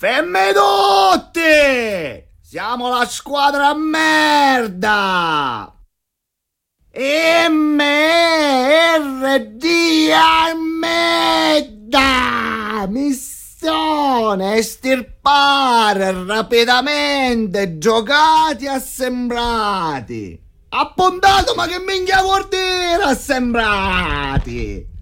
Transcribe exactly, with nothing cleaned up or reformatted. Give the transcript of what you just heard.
Femme tutti! Siamo la squadra a merda! M R D a merda! Missione estirpare rapidamente giocati assembrati! Appuntato, ma che minchia vuol dire assembrati?